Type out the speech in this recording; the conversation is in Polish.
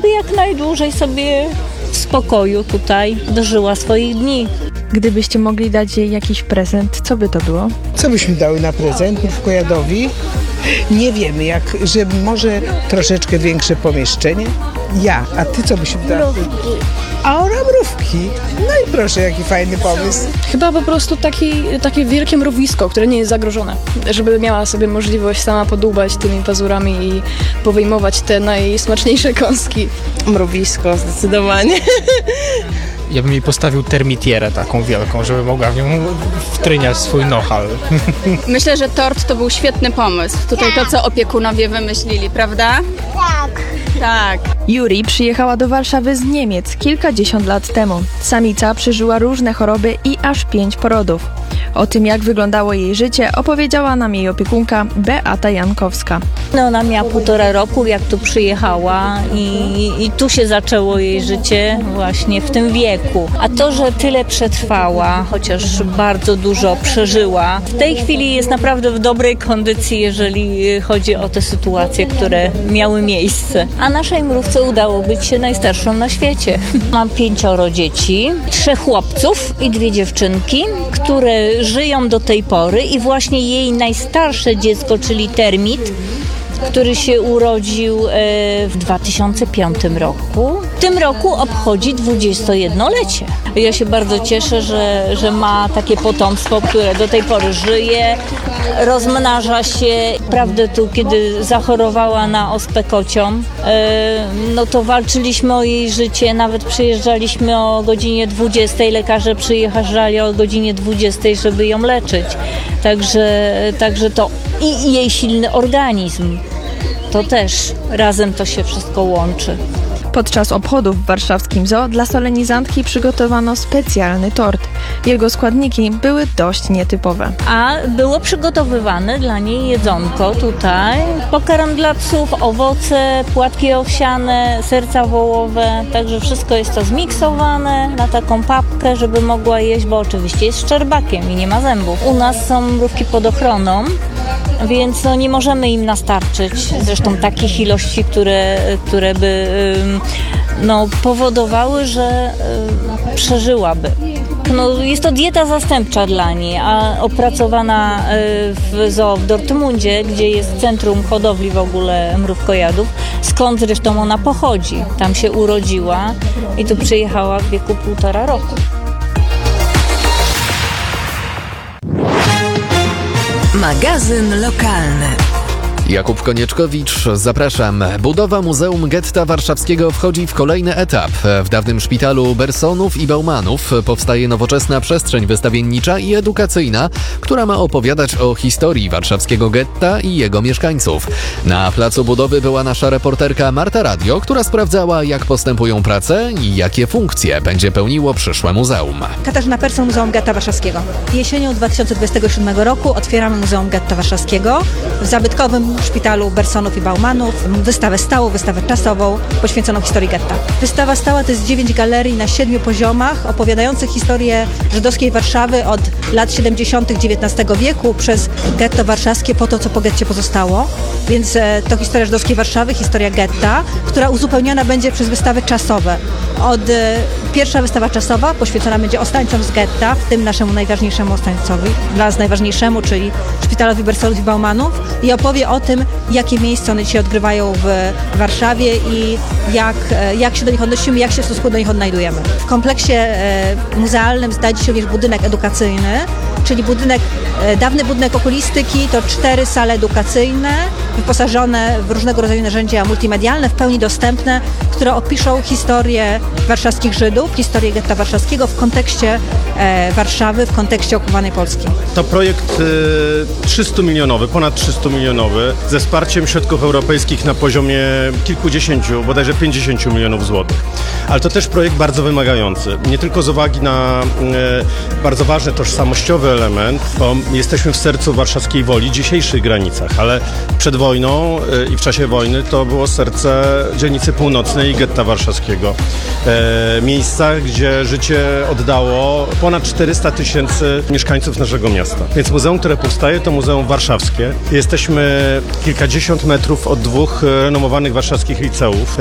żeby jak najdłużej sobie w spokoju tutaj dożyła swoich dni. Gdybyście mogli dać jej jakiś prezent, co by to było? Co byśmy dały na prezent Mrówkojadowi? Nie wiemy, że może troszeczkę większe pomieszczenie. A ty co byś dała? A ona mrówki. No i proszę, jaki fajny pomysł. Chyba po prostu takie wielkie mrowisko, które nie jest zagrożone. Żeby miała sobie możliwość sama podłubać tymi pazurami i powyjmować te najsmaczniejsze kąski. Mrowisko, zdecydowanie. Ja bym jej postawił termitierę taką wielką, żeby mogła w nią wtryniać swój nohal. Myślę, że tort to był świetny pomysł. Tutaj to, co opiekunowie wymyślili, prawda? Tak. Juri przyjechała do Warszawy z Niemiec kilkadziesiąt lat temu. Samica przeżyła różne choroby i aż 5 porodów. O tym, jak wyglądało jej życie, opowiedziała nam jej opiekunka Beata Jankowska. No, ona miała 1,5 roku, jak tu przyjechała i tu się zaczęło jej życie właśnie w tym wieku. A to, że tyle przetrwała, chociaż bardzo dużo przeżyła, w tej chwili jest naprawdę w dobrej kondycji, jeżeli chodzi o te sytuacje, które miały miejsce. A naszej mrówce udało być się najstarszą na świecie. Mam 5 dzieci, 3 chłopców i 2 dziewczynki, które żyją do tej pory i właśnie jej najstarsze dziecko, czyli Termit, który się urodził w 2005 roku. W tym roku obchodzi 21-lecie. Ja się bardzo cieszę, że ma takie potomstwo, które do tej pory żyje, rozmnaża się. Naprawdę tu, kiedy zachorowała na ospę kocią, no to walczyliśmy o jej życie, nawet przyjeżdżaliśmy o godzinie 20, lekarze przyjeżdżali o godzinie 20, żeby ją leczyć. Także to i jej silny organizm. To też razem to się wszystko łączy. Podczas obchodów w warszawskim zoo dla solenizantki przygotowano specjalny tort. Jego składniki były dość nietypowe. A było przygotowywane dla niej jedzonko tutaj. Pokarm dla psów, owoce, płatki owsiane, serca wołowe. Także wszystko jest to zmiksowane na taką papkę, żeby mogła jeść, bo oczywiście jest szczerbakiem i nie ma zębów. U nas są mrówki pod ochroną, więc nie możemy im nastarczyć. Zresztą takich ilości, które by powodowały, że przeżyłaby. Jest to dieta zastępcza dla niej, a opracowana w zoo w Dortmundzie, gdzie jest centrum hodowli w ogóle mrówkojadów, skąd zresztą ona pochodzi. Tam się urodziła i tu przyjechała w wieku 1,5 roku. Magazyn lokalny. Jakub Konieczkowicz, zapraszam. Budowa Muzeum Getta Warszawskiego wchodzi w kolejny etap. W dawnym szpitalu Bersonów i Baumanów powstaje nowoczesna przestrzeń wystawiennicza i edukacyjna, która ma opowiadać o historii warszawskiego getta i jego mieszkańców. Na placu budowy była nasza reporterka Marta Radio, która sprawdzała, jak postępują prace i jakie funkcje będzie pełniło przyszłe muzeum. Katarzyna Persson, Muzeum Getta Warszawskiego. Jesienią 2027 roku otwieramy Muzeum Getta Warszawskiego w zabytkowym szpitalu Bersonów i Baumanów, wystawę stałą, wystawę czasową poświęconą historii getta. Wystawa stała to jest 9 galerii na 7 poziomach opowiadających historię żydowskiej Warszawy od lat 70. XIX wieku przez getto warszawskie po to, co po getcie pozostało. Więc to historia żydowskiej Warszawy, historia getta, która uzupełniona będzie przez wystawy czasowe. Pierwsza wystawa czasowa poświęcona będzie ostańcom z getta, w tym naszemu najważniejszemu ostańcowi, dla nas najważniejszemu, czyli szpitalowi Bersonów i Baumanów, i opowie o tym, jakie miejsce one dzisiaj odgrywają w Warszawie i jak się do nich odnosimy, jak się w stosunku do nich odnajdujemy. W kompleksie muzealnym znajdzie się również budynek edukacyjny, czyli dawny budynek okulistyki, to 4 sale edukacyjne, wyposażone w różnego rodzaju narzędzia multimedialne, w pełni dostępne, które opiszą historię warszawskich Żydów, historię getta warszawskiego w kontekście Warszawy, w kontekście okupowanej Polski. To projekt 300-milionowy, ponad 300-milionowy, ze wsparciem środków europejskich na poziomie kilkudziesięciu, bodajże 50 milionów złotych. Ale to też projekt bardzo wymagający. Nie tylko z uwagi na bardzo ważny tożsamościowy element, bo jesteśmy w sercu warszawskiej Woli, dzisiejszych granicach, ale przed wojną i w czasie wojny to było serce dzielnicy północnej getta warszawskiego. Miejsca, gdzie życie oddało ponad 400 000 mieszkańców naszego miasta. Więc muzeum, które powstaje, to muzeum warszawskie. Jesteśmy kilkadziesiąt metrów od 2 renomowanych warszawskich liceów.